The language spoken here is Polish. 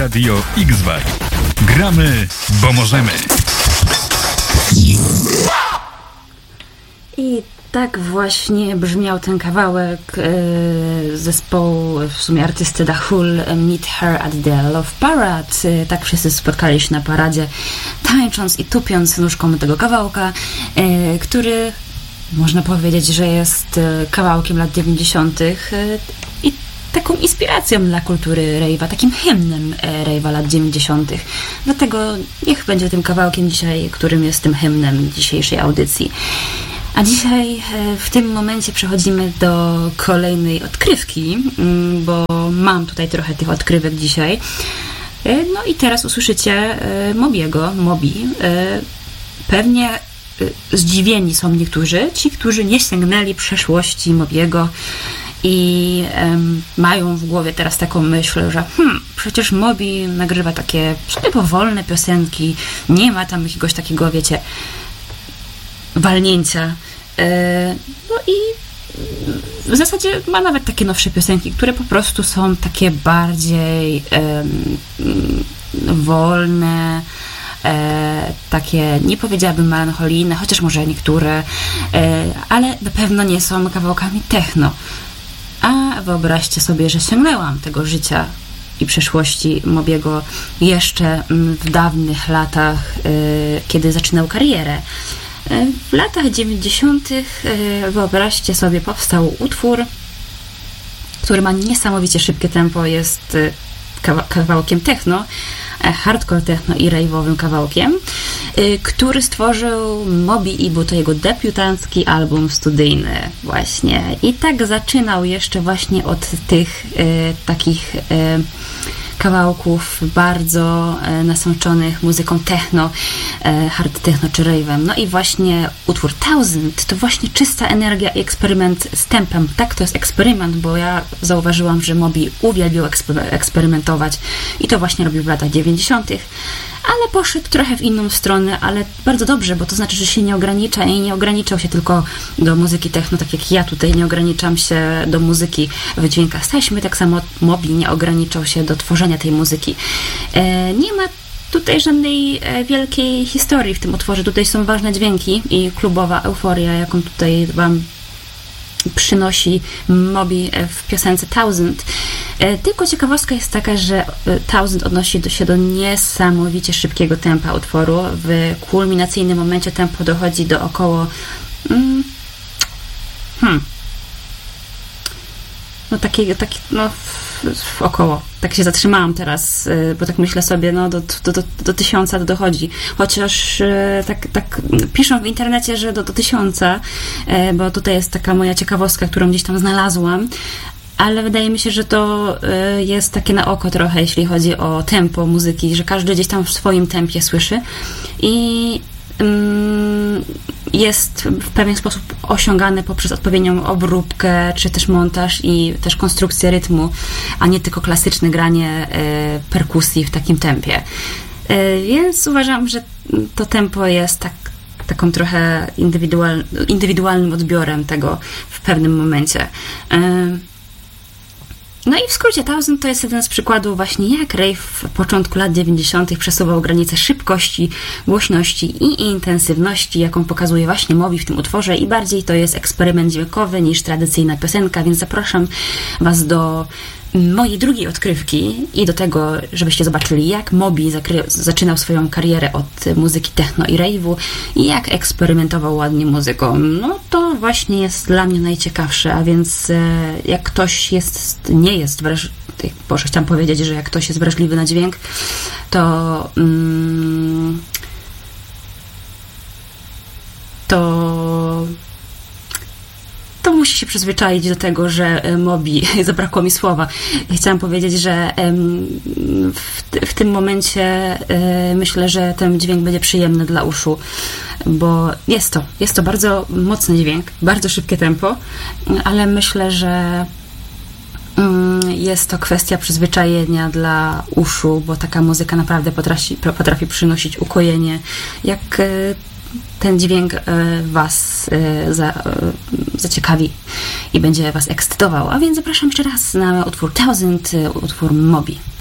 Radio Xwar. Gramy, bo możemy. I tak właśnie brzmiał ten kawałek zespołu, w sumie artysty The Hull, Meet Her at the Love Parade. Tak wszyscy spotkali się na paradzie, tańcząc i tupiąc nóżką tego kawałka, który można powiedzieć, że jest kawałkiem lat 90. I taką inspiracją dla kultury rave'a, takim hymnem rave'a lat 90. Dlatego niech będzie tym kawałkiem dzisiaj, którym jest tym hymnem dzisiejszej audycji. A dzisiaj w tym momencie przechodzimy do kolejnej odkrywki, bo mam tutaj trochę tych odkrywek dzisiaj. No i teraz usłyszycie Mobiego, Mobi. Pewnie zdziwieni są niektórzy, ci, którzy nie sięgnęli przeszłości Mobiego i mają w głowie teraz taką myśl, że przecież Mobi nagrywa takie sobie powolne piosenki, nie ma tam jakiegoś takiego, wiecie, walnięcia. No i w zasadzie ma nawet takie nowsze piosenki, które po prostu są takie bardziej wolne, takie, nie powiedziałabym melancholijne, chociaż może niektóre, ale na pewno nie są kawałkami techno. A wyobraźcie sobie, że sięgnęłam tego życia i przeszłości Mobiego jeszcze w dawnych latach, kiedy zaczynał karierę. W latach 90. wyobraźcie sobie, powstał utwór, który ma niesamowicie szybkie tempo, jest kawałkiem techno, hardcore techno i rave'owym kawałkiem, który stworzył Mobi i był to jego debiutancki album studyjny właśnie. I tak zaczynał jeszcze właśnie od tych takich kawałków bardzo nasączonych muzyką techno, hard techno czy rave'em. No i właśnie utwór 1000 to właśnie czysta energia i eksperyment z tempem. Tak, to jest eksperyment, bo ja zauważyłam, że Mobi uwielbiał eksperymentować i to właśnie robił w latach 90., ale poszedł trochę w inną stronę, ale bardzo dobrze, bo to znaczy, że się nie ogranicza i nie ograniczał się tylko do muzyki techno, tak jak ja tutaj nie ograniczam się do muzyki w dźwiękach staśmy, tak samo Mobi nie ograniczał się do tworzenia tej muzyki. Nie ma tutaj żadnej wielkiej historii w tym utworze, tutaj są ważne dźwięki i klubowa euforia, jaką tutaj wam przynosi Mobi w piosence 1000. Tylko ciekawostka jest taka, że 1000 odnosi się do niesamowicie szybkiego tempa utworu. W kulminacyjnym momencie tempo dochodzi do około około. Tak się zatrzymałam teraz, bo tak myślę sobie, no do 1000 to dochodzi. Chociaż tak piszą w internecie, że do 1000, bo tutaj jest taka moja ciekawostka, którą gdzieś tam znalazłam, ale wydaje mi się, że to jest takie na oko trochę, jeśli chodzi o tempo muzyki, że każdy gdzieś tam w swoim tempie słyszy i jest w pewien sposób osiągany poprzez odpowiednią obróbkę, czy też montaż i też konstrukcję rytmu, a nie tylko klasyczne granie perkusji w takim tempie. Więc uważam, że to tempo jest taką trochę indywidualnym odbiorem tego w pewnym momencie. No i w skrócie 1000 to jest jeden z przykładów właśnie, jak rave w początku lat 90. przesuwał granice szybkości, głośności i intensywności, jaką pokazuje właśnie Mobi w tym utworze, i bardziej to jest eksperyment dźwiękowy niż tradycyjna piosenka, więc zapraszam was do mojej drugiej odkrywki i do tego, żebyście zobaczyli, jak Mobi zaczynał swoją karierę od muzyki techno i rave'u i jak eksperymentował ładnie muzyką. No to właśnie jest dla mnie najciekawsze, a więc jak ktoś nie jest wrażliwy, Boże, chciałam powiedzieć, że jak ktoś jest wrażliwy na dźwięk, to musi się przyzwyczaić do tego, że Mobi, zabrakło mi słowa. Chciałam powiedzieć, że w tym momencie myślę, że ten dźwięk będzie przyjemny dla uszu, bo jest to bardzo mocny dźwięk, bardzo szybkie tempo, ale myślę, że jest to kwestia przyzwyczajenia dla uszu, bo taka muzyka naprawdę potrafi przynosić ukojenie, jak ten dźwięk was zaciekawi i będzie was ekscytował. A więc zapraszam jeszcze raz na utwór 1000, utwór Mobi.